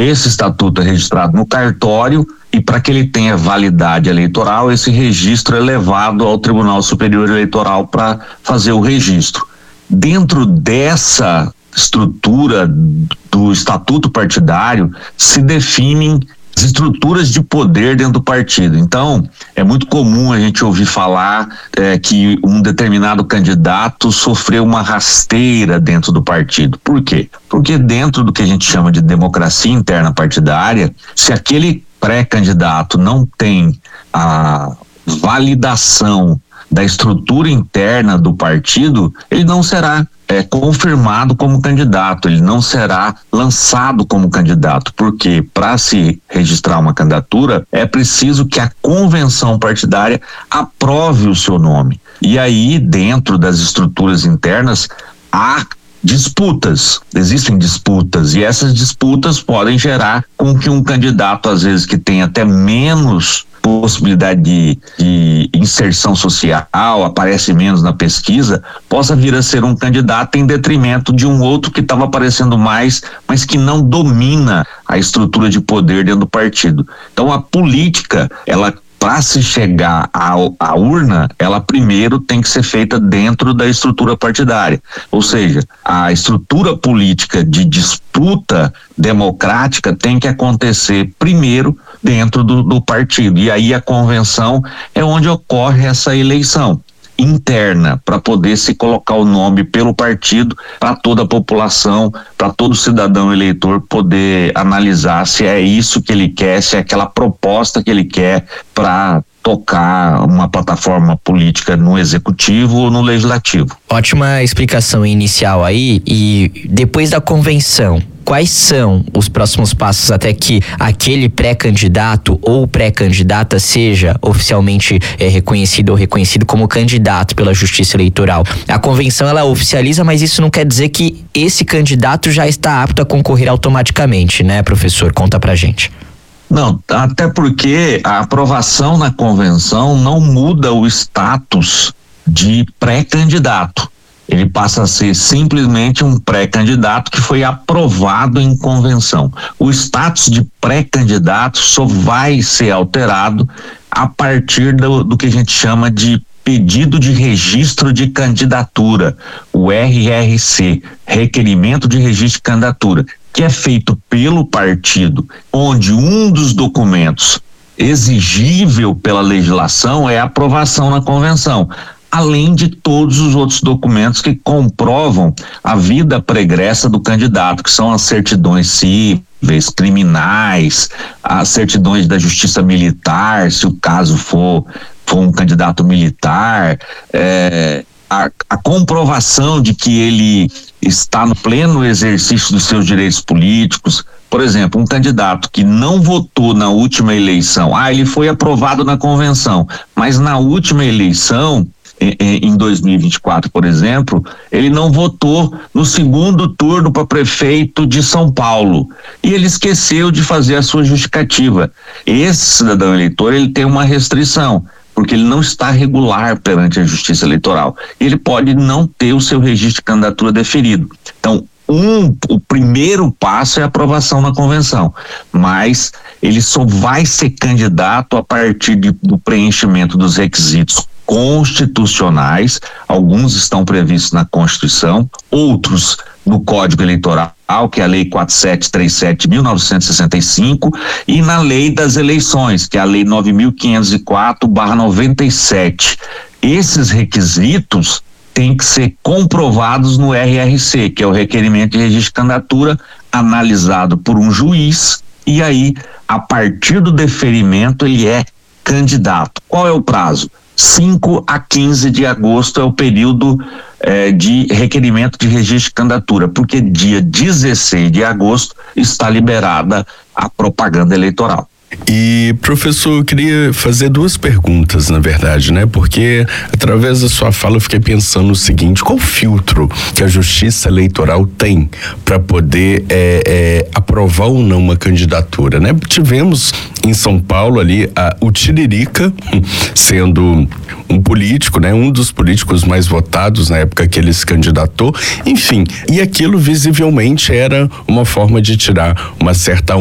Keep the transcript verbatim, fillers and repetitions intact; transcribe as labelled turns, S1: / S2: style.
S1: esse estatuto é registrado no cartório e para que ele tenha validade eleitoral, esse registro é levado ao Tribunal Superior Eleitoral para fazer o registro. Dentro dessa estrutura do estatuto partidário se definem as estruturas de poder dentro do partido. Então, é muito comum a gente ouvir falar é, que um determinado candidato sofreu uma rasteira dentro do partido. Por quê? Porque dentro do que a gente chama de democracia interna partidária, se aquele pré-candidato não tem a validação da estrutura interna do partido, ele não será é, confirmado como candidato, ele não será lançado como candidato, porque para se registrar uma candidatura é preciso que a convenção partidária aprove o seu nome. E aí, dentro das estruturas internas, há disputas, existem disputas, e essas disputas podem gerar com que um candidato, às vezes, que tem até menos possibilidade de, de inserção social, aparece menos na pesquisa, possa vir a ser um candidato em detrimento de um outro que estava aparecendo mais, mas que não domina a estrutura de poder dentro do partido. Então a política, ela para se chegar à, à urna, ela primeiro tem que ser feita dentro da estrutura partidária. Ou seja, a estrutura política de disputa democrática tem que acontecer primeiro dentro do, do partido. E aí a convenção é onde ocorre essa eleição interna para poder se colocar o nome pelo partido para toda a população, para todo cidadão eleitor poder analisar se é isso que ele quer, se é aquela proposta que ele quer para tocar uma plataforma política no executivo ou no legislativo.
S2: Ótima explicação inicial aí. E depois da convenção, quais são os próximos passos até que aquele pré-candidato ou pré-candidata seja oficialmente é, reconhecido ou reconhecido como candidato pela Justiça Eleitoral? A convenção, ela oficializa, mas isso não quer dizer que esse candidato já está apto a concorrer automaticamente, né, professor? Conta pra gente.
S1: Não, até porque a aprovação na convenção não muda o status de pré-candidato. Ele passa a ser simplesmente um pré-candidato que foi aprovado em convenção. O status de pré-candidato só vai ser alterado a partir do, do que a gente chama de pedido de registro de candidatura, o R R C, requerimento de registro de candidatura, que é feito pelo partido, onde um dos documentos exigível pela legislação é a aprovação na convenção, além de todos os outros documentos que comprovam a vida pregressa do candidato, que são as certidões cíveis, criminais, as certidões da justiça militar, se o caso for, for um candidato militar, é, a, a comprovação de que ele está no pleno exercício dos seus direitos políticos. Por exemplo, um candidato que não votou na última eleição, ah, ele foi aprovado na convenção, mas na última eleição, em dois mil e vinte e quatro, por exemplo, ele não votou no segundo turno para prefeito de São Paulo e ele esqueceu de fazer a sua justificativa. Esse cidadão eleitor, ele tem uma restrição, porque ele não está regular perante a Justiça Eleitoral. Ele pode não ter o seu registro de candidatura deferido. Então, um, o primeiro passo é a aprovação na convenção, mas ele só vai ser candidato a partir de, do preenchimento dos requisitos constitucionais. Alguns estão previstos na Constituição, outros no Código Eleitoral, que é a Lei quatro sete três sete de mil novecentos e sessenta e cinco, e na Lei das Eleições, que é a Lei nove mil quinhentos e quatro barra noventa e sete. Esses requisitos têm que ser comprovados no R R C, que é o requerimento de registro de candidatura, analisado por um juiz, e aí, a partir do deferimento, ele é candidato. Qual é o prazo? cinco a quinze de agosto é o período eh, de requerimento de registro de candidatura, porque dia dezesseis de agosto está liberada a propaganda eleitoral.
S3: E, professor, eu queria fazer duas perguntas, na verdade, né? Porque através da sua fala eu fiquei pensando o seguinte: qual filtro que a Justiça Eleitoral tem para poder é, é, aprovar ou não uma candidatura, né? Tivemos em São Paulo ali a, o Tiririca sendo um político, né? Um dos políticos mais votados na época que ele se candidatou, enfim, e aquilo visivelmente era uma forma de tirar uma certa